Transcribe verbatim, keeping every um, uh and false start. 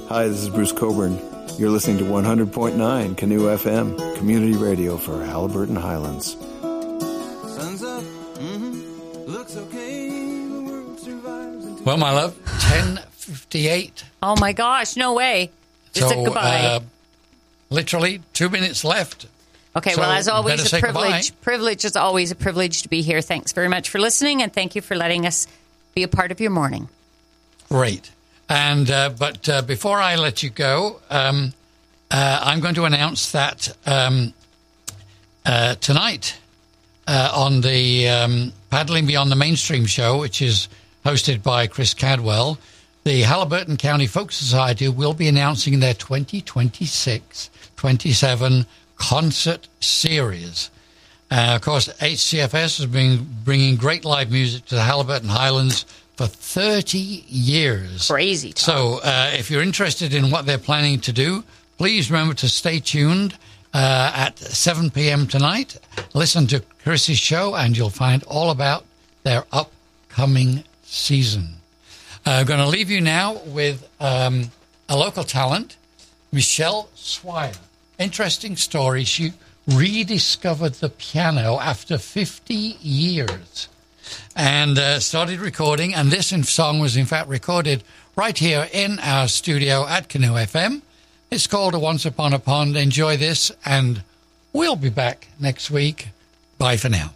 Hi, this is Bruce Coburn. You're listening to one hundred point nine Canoe F M, community radio for Haliburton Highlands. Sun's up, mm-hmm. Looks okay, the world survives until... Well, my love, ten fifty-eight. Oh, my gosh, no way. Just so, a goodbye. Uh, literally two minutes left. Okay, so well, as always, a privilege. Goodbye. Privilege is always a privilege to be here. Thanks very much for listening, and thank you for letting us be a part of your morning. Great. And uh, but uh, before I let you go, um, uh, I'm going to announce that um, uh, tonight uh, on the um, Paddling Beyond the Mainstream show, which is hosted by Chris Cadwell, the Haliburton County Folk Society will be announcing their twenty twenty-six twenty-seven concert series. Uh, of course, H C F S has been bringing great live music to the Haliburton Highlands for thirty years. Crazy talk. So uh, if you're interested in what they're planning to do, please remember to stay tuned uh, at seven p.m. tonight. Listen to Chris's show, and you'll find all about their upcoming season. I'm uh, going to leave you now with um, a local talent, Michelle Swire. Interesting story. She rediscovered the piano after fifty years and uh, started recording. And this song was, in fact, recorded right here in our studio at Canoe F M. It's called A Once Upon a Pond. Enjoy this, and we'll be back next week. Bye for now.